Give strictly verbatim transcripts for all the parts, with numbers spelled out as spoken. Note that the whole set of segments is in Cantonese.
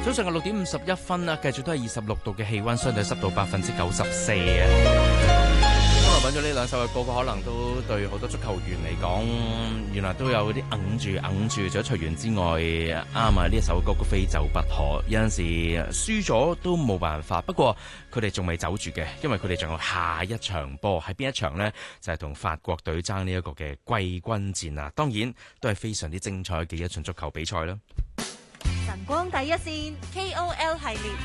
早上嘅六點五十一分啦，繼續都係二十六度嘅氣溫，相對濕度百分之九十四啊。今日揾咗呢兩首嘅歌，可能都對好多足球員嚟講，原來都有啲揞住揞住。除咗隨緣之外，啱啊！呢一首歌曲非走不可。有陣時輸咗都冇辦法，不過佢哋仲未走住嘅，因為佢哋仲有下一場波，係邊一場呢？就係、是、同法國隊爭呢一個嘅季軍戰啊！當然都係非常之精彩嘅一場足球比賽啦。 晨光第一線 K O L 系列，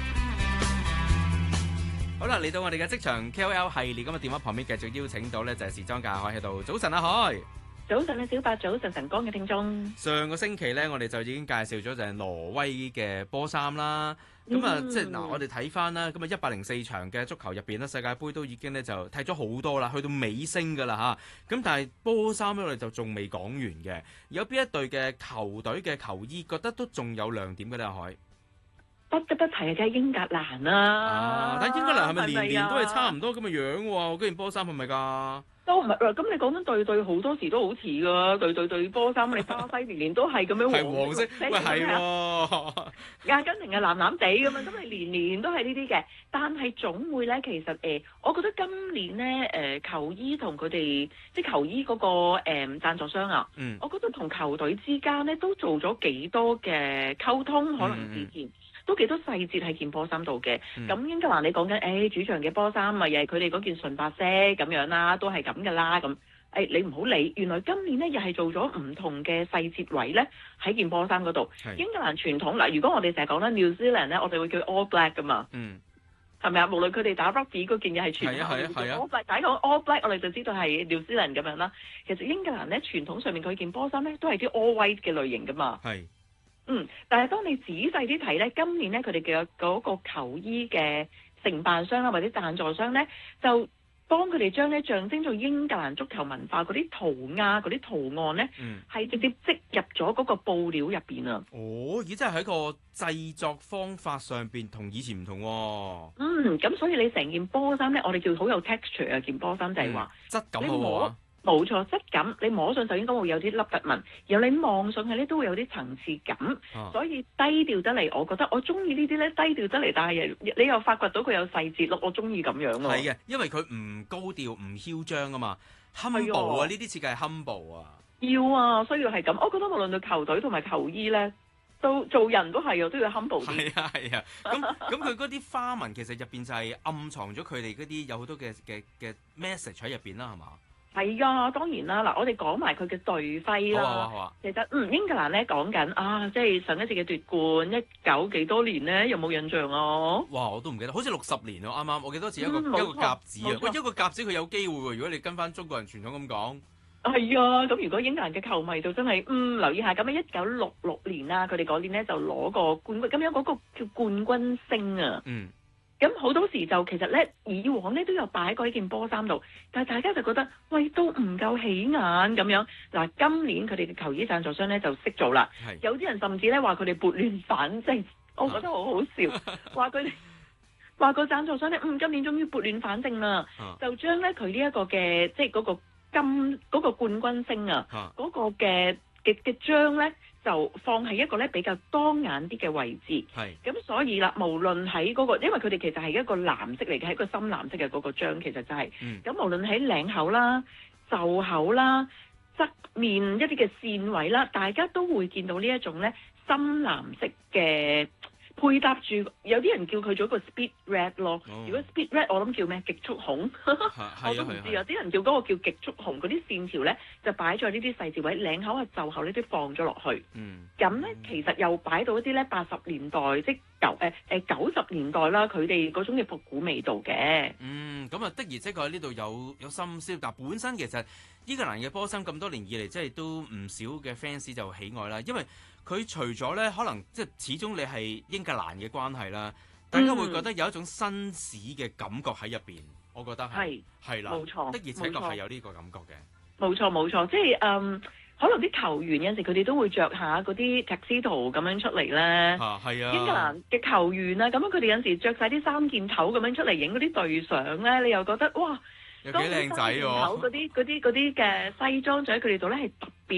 好啦，嚟到我哋嘅職場 K O L 系列，咁啊電話旁邊繼續邀請到呢，就係時裝界海喺度。早晨阿海， 早晨啊小白，早晨晨光嘅聽眾。 上個星期呢，我哋就已經介紹咗就係挪威嘅波衫啦。咁啊、嗯，即係嗱，我哋睇翻啦，咁啊一百零四場嘅足球入邊咧，世界盃都已經咧就踢咗好多啦，去到尾聲㗎啦嚇。咁但係波衫咧，我哋就仲未講完嘅。有邊一隊嘅球隊嘅球衣覺得都仲有亮點嘅咧？阿海， 不得不提嘅英格蘭啦、 啊。但係英格蘭係咪年年都係差唔多咁嘅樣喎？嗰件波衫係咪㗎？ 都唔係啦，咁你講緊對對好多時都好似㗎，對對對波衫，你巴西年年都係咁樣黃， 係黃色，喂係喎。 阿根廷係藍藍地咁樣，咁你年年都係呢啲嘅。但係總會咧，其實誒、呃，我覺得今年咧誒、呃、球衣同佢哋即係球衣嗰、那個誒、呃、贊助商啊，嗯、我覺得同球隊之間咧都做咗幾多嘅溝通，可能之前。嗯都幾多細節喺件波衫度嘅，咁、嗯、英格蘭你講緊，誒、哎、主場嘅波衫咪又係佢哋嗰件純白色咁樣啦，都係咁噶啦，咁誒、哎、你唔好理，原來今年咧又係做咗唔同嘅細節位咧喺件波衫嗰度。英格蘭傳統嗱，如果我哋成日講咧 New Zealand 咧，我哋會叫 All Black 噶嘛，嗯，係咪啊？無論佢哋打 rugby 嗰件嘢係傳統，係啊係啊係啊 All Black，第一個 All Black 我哋就知道係 New Zealand 咁樣啦。其實英格蘭咧傳統上面佢件波衫咧都係啲 All White 嘅類型噶嘛。係。嗯，但係當你仔細啲睇咧，今年咧佢哋嘅嗰個球衣嘅承辦商啦，或者贊助商咧，就幫佢哋將咧象徵做英格蘭足球文化嗰啲塗鴉、嗰啲圖案咧，係、嗯、直接織入咗嗰個布料入邊啊！ 哦，咦，真係喺個製作方法上邊同以前唔同喎、哦。 嗯，咁所以你成件波衫咧，我哋叫好有 texture 啊！件波衫就係話、 嗯、質感好啊。 冇錯，質感你摸上就應該會有啲凹凸紋，然後你望上去咧都會有啲層次感，啊、所以低調得嚟，我覺得我中意呢啲咧低調得嚟，但係你又發掘到佢有細節咯，我中意咁樣啊。 係嘅，因為佢唔高調唔囂張啊嘛 ，humble 啊，呢啲設計係 humble 啊。 要啊，需要係咁。我覺得無論對球隊同埋球衣咧，都做人都係啊，都要 humble 啲。 係啊係啊，咁咁佢嗰啲花紋其實入邊就係暗藏咗佢哋嗰啲有好多嘅嘅嘅 message 喺入邊啦，係嘛？ 係啊，當然啦。嗱，我哋講埋佢嘅隊徽啦。 好啊好啊。 其實嗯，英格蘭咧講緊啊，即係上一次嘅奪冠，一九幾多年咧，有冇印象啊？ 哇，我都唔記得，好似六十年咯，啱啱。我記得好似一個、嗯、一個甲子啊。喂，一個甲子佢有機會喎。如果你跟翻中國人傳統咁講。 係啊，咁如果英格蘭嘅球迷就真係嗯留意下，咁啊一九六六年啦，佢哋嗰年咧就攞個冠軍，咁樣嗰個叫冠軍星啊。嗯。咁好多時就其實咧，以往咧都有擺過喺件波衫度，但係大家就覺得喂都唔夠起眼咁樣。嗱，今年佢哋嘅球衣贊助商咧就識做啦，有啲人甚至咧話佢哋撥亂反正，我覺得好好笑，話佢哋話個贊助商咧，嗯，今年終於撥亂反正啦，啊、就將咧佢呢一個嘅即係嗰個金嗰、嗰個冠軍星啊，嗰、啊、個嘅嘅嘅章咧。就放喺一個咧比較當眼啲嘅位置，係咁所以啦，無論喺嗰個，因為佢哋其實係一個藍色嚟嘅，係一個深藍色嘅嗰個章，其實就係、是，咁、嗯、無論喺領口啦、袖口啦、側面一啲嘅線位啦，大家都會見到呢一種咧深藍色嘅。配搭住，有啲人叫佢做一個 speed red 咯。Oh. 如果 speed red，我諗叫咩？極速紅，我都唔知。有啲人叫嗰個叫極速紅，嗰啲線條咧就擺咗呢啲細節位，領口啊、袖口呢啲放咗落去。嗯，咁咧其實又擺到一啲咧八十年代即九誒誒九十年代啦，佢哋嗰種嘅復古味道嘅。 嗯，咁啊的而且確喺呢度有有深宵，但本身其實英格蘭嘅波衫咁多年以嚟，即係都唔少嘅 fans 就喜愛啦，因為佢除咗咧，可能即係始終你係英格蘭嘅關係啦，大家會覺得有一種紳士嘅感覺喺入邊。我覺得係係啦，冇錯，的而且確係有呢個感覺嘅。 冇錯冇錯，即係嗯，可能啲球員有陣時佢哋都會着下嗰啲 tuxedo 咁樣出嚟咧。啊，係啊！英格蘭嘅球員啊，咁樣佢哋有陣時着晒啲三件頭咁樣出嚟影嗰啲隊相咧，你又覺得哇， 有幾靚仔喎！ 嗰啲嗰啲嗰啲嘅西裝就喺佢哋度咧係特別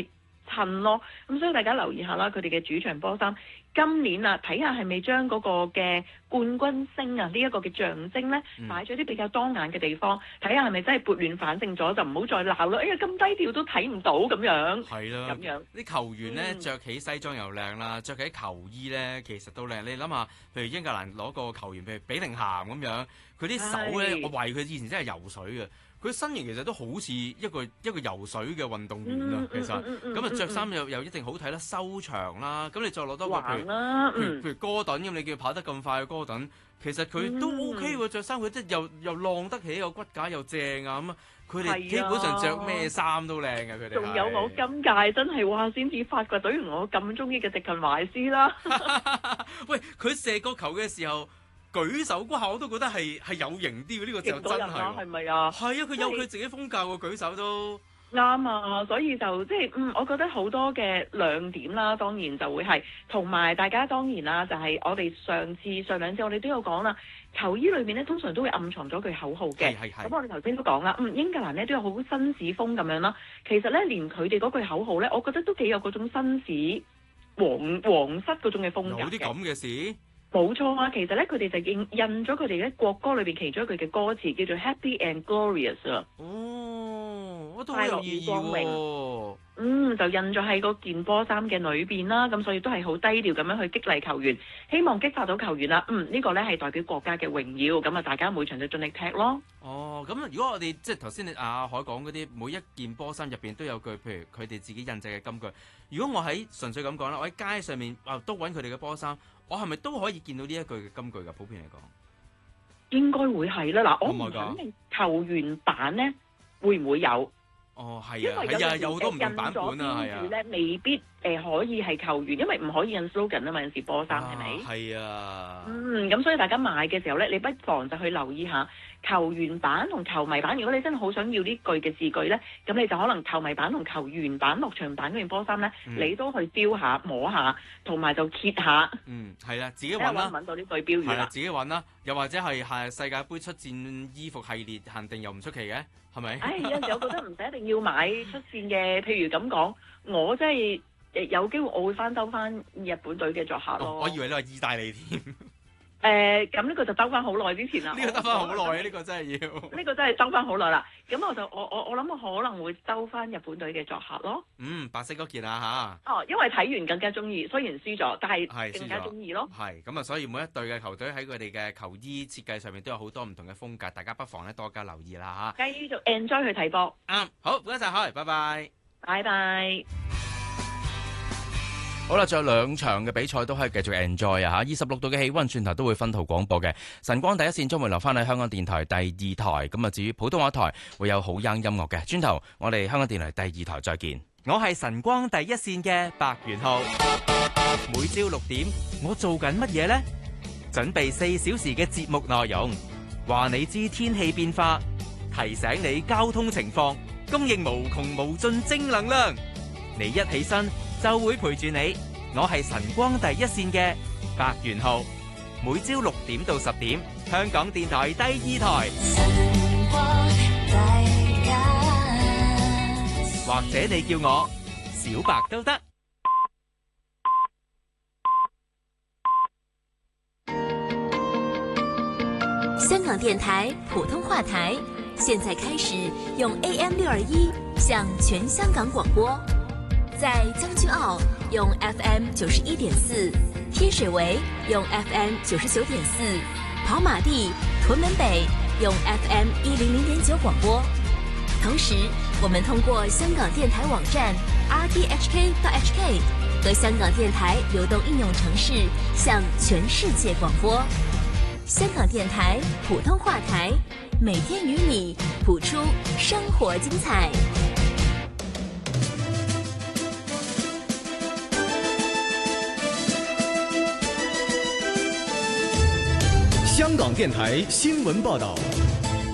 襯咯。咁所以大家留意下啦，佢哋嘅主場波衫今年啊，睇下係咪將嗰個嘅冠軍星啊呢一個嘅象徵咧，擺咗啲比較當眼嘅地方，睇下係咪真係撥亂反正咗，就唔好再鬧啦。哎呀，咁低調都睇唔到咁樣。 係啦，咁樣啲球員咧着起西裝又靚啦，着起球衣咧其實都靚。你諗下，譬如英格蘭攞個球員，譬如比寧咸咁樣，佢啲手咧，我懷疑佢以前真係游水嘅。佢身形其實都好似一個一個游水嘅運動員啊，其實咁啊着衫又又一定好睇啦，修長啦，咁你再攞多個譬如譬如譬如哥頓咁，你叫佢跑得咁快嘅哥頓，其實佢都 OK 喎，着衫佢即係又又浪得起，個骨架又正啊咁啊，佢哋基本上着咩衫都靚嘅佢哋。 仲有我今屆真係哇，先至發掘到原來我咁中意嘅迪勤懷斯啦。 喂，佢射個球嘅時候，舉手嗰下我都覺得係係有型啲嘅，呢、這個就真係。係咪啊？係啊，佢有佢自己風格喎，舉手都啱啊！所以就即係嗯，我覺得好多嘅亮點啦，當然就會係同埋大家當然啦，就係、是、我哋上次上兩次我哋都有講啦，球衣裏面咧通常都會暗藏咗句口號嘅。咁我哋頭先都講啦，嗯，英格蘭咧都有好紳士風咁樣啦。其實咧，連佢哋嗰句口號咧，我覺得都幾有嗰種紳士皇皇室嗰種嘅風格嘅。 有啲咁嘅事？ 冇錯啊，其實咧佢哋就印印咗佢哋嘅國歌裏邊其中一句嘅歌詞叫做 Happy and Glorious 啊。 哦，我都好有意義喎。 嗯，就印咗喺嗰件波衫嘅裏邊啦，咁所以都係好低調咁樣去激勵球員，希望激發到球員啦。嗯，呢、這個咧係代表國家嘅榮耀，咁啊大家每場就盡力踢咯。 哦，咁如果我哋即係頭先你阿海講嗰啲，每一件波衫入邊都有句，譬如佢哋自己印製嘅金句。如果我喺純粹咁講啦，我喺街上面啊都揾佢哋嘅波衫，我係咪都可以見到呢一句嘅金句㗎？普遍嚟講， 應該會係啦。嗱，我唔肯定球員版咧會唔會有。 哦，係啊，係啊，有好多唔同版本啊，係啊， 咧未必誒、呃、可以係球員，因為唔可以印 slogan 啊嘛，有時波衫係咪？ 係啊。 嗯，咁所以大家買嘅時候咧，你不妨就去留意下球員版同球迷版。如果你真係好想要呢句嘅字句咧，咁你就可能球迷版同球員版落場版嗰件波衫咧，嗯、你都去標下摸下，同埋就揭下。 嗯，係啦，自己揾啦。 揾到呢句標語啦。係啦， 自己揾啦。又或者係係世界盃出戰衣服系列限定又唔出奇嘅，係咪？ 唉、哎，有陣時我覺得唔使一定要買出戰嘅，譬如咁講，我真係誒有機會我會翻兜翻日本隊嘅作客咯、哦。 我以為你話意大利添。 誒、呃，咁呢個就兜翻好耐之前啦。 呢個兜翻好耐啊！呢個真係要。呢個真係兜翻好耐啦。咁我就我我我諗我可能會兜翻日本隊嘅作客咯。 嗯，白色嗰件啊吓。 哦，因為睇完更加中意，雖然輸咗，但係更加中意咯。 係咁啊，所以每一隊嘅球隊喺佢哋嘅球衣設計上面都有好多唔同嘅風格，大家不妨咧多加留意啦吓。繼續 enjoy 去睇波。 啱、嗯，好，唔該晒，海，拜拜。 拜拜。 好啦，仲有兩場嘅比賽都可以繼續 enjoy 啊！吓，二十六度嘅氣溫，轉頭都會分途廣播嘅。晨光第一線將會留翻喺香港電台第二台，咁啊至於普通話台會有好音音樂嘅。轉頭我哋香港電台第二台再見。我係晨光第一線嘅白元浩，每朝六點我做緊乜嘢呢？準備四小時嘅節目內容，話你知天氣變化，提醒你交通情況，供應無窮無盡正能量。你一起身就會陪住你，我係晨光第一線嘅白元浩，每朝六點到十點，香港電台第二台，或者你叫我小白都得。 香港電台普通話台，現在開始用 A M 六二一向全香港廣播。在將軍澳用 F M 九十一點四，天水圍用 F M 九十九點四，跑馬地、屯門北用 F M 一零零點九廣播。同時，我們通過香港電台網站 r t h k dot h k 和香港電台流動應用程式向全世界廣播。香港電台普通話台，每天與你譜出生活精彩。 香港電台新聞報道。